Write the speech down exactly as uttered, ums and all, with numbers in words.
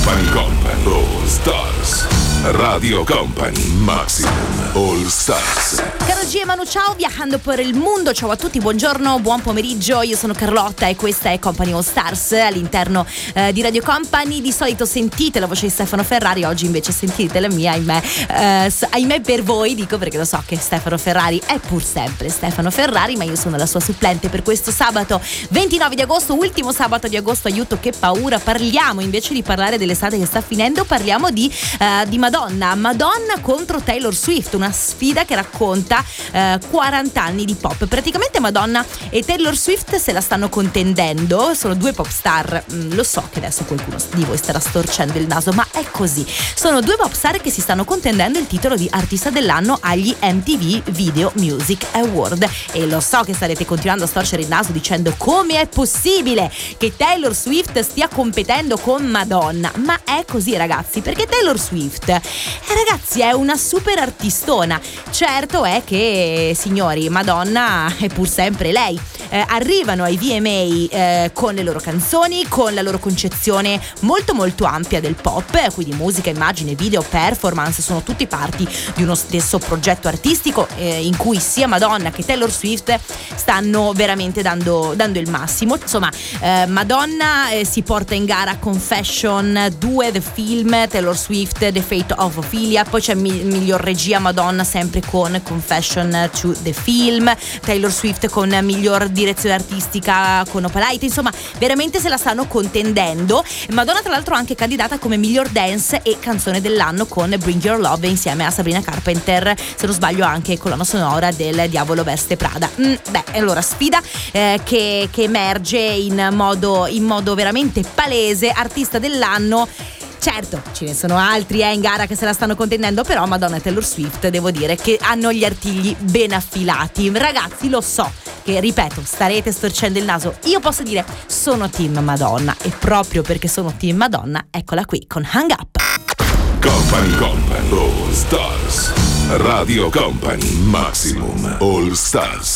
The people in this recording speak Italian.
Company Company All Stars. Radio Company Maximum All Stars. Caro G e Manu, ciao, viaggiando per il mondo. Ciao a tutti, buongiorno, buon pomeriggio. Io sono Carlotta e questa è Company All Stars all'interno eh, di Radio Company. Di solito sentite la voce di Stefano Ferrari, oggi invece sentite la mia, ahimè. Eh, ahimè per voi, dico, perché lo so che Stefano Ferrari è pur sempre Stefano Ferrari, ma io sono la sua supplente per questo sabato ventinove di agosto, ultimo sabato di agosto. Aiuto, che paura. Parliamo, invece di parlare dell'estate che sta finendo, parliamo di, uh, di Madonna. Madonna contro Taylor Swift, una sfida che racconta uh, quaranta anni di pop. Praticamente Madonna e Taylor Swift se la stanno contendendo, sono due pop star. Mm, lo so che adesso qualcuno di voi starà storcendo il naso, ma è così. Sono due pop star che si stanno contendendo il titolo di artista dell'anno agli M T V Video Music Award. E lo so che starete continuando a storcere il naso dicendo: come è possibile che Taylor Swift stia competendo con Madonna? Ma è così, ragazzi, perché Taylor Swift, eh, ragazzi, è una super artistona. Certo è che, signori, Madonna è pur sempre lei. Eh, arrivano ai V M A eh, con le loro canzoni, con la loro concezione molto molto ampia del pop, quindi musica, immagine, video, performance, sono tutti parti di uno stesso progetto artistico eh, in cui sia Madonna che Taylor Swift stanno veramente dando, dando il massimo. Insomma, eh, Madonna eh, si porta in gara Confession due, The Film, Taylor Swift, The Fate of Ophelia, poi c'è mi- miglior regia Madonna sempre con Confession due, The Film, Taylor Swift con miglior direzione artistica con Opalite. Insomma, veramente se la stanno contendendo. Madonna tra l'altro anche candidata come miglior dance e canzone dell'anno con Bring Your Love insieme a Sabrina Carpenter, se non sbaglio anche colonna sonora del Diavolo Veste Prada. Mm, beh, allora sfida eh, che, che emerge in modo, in modo veramente palese. Artista dell'anno, certo, ce ne sono altri eh, in gara che se la stanno contendendo, però Madonna e Taylor Swift devo dire che hanno gli artigli ben affilati. Ragazzi, lo so che, ripeto, starete storcendo il naso. Io posso dire, sono team Madonna, e proprio perché sono team Madonna, eccola qui con Hang Up. Company Company All Stars. Radio Company Maximum All Stars.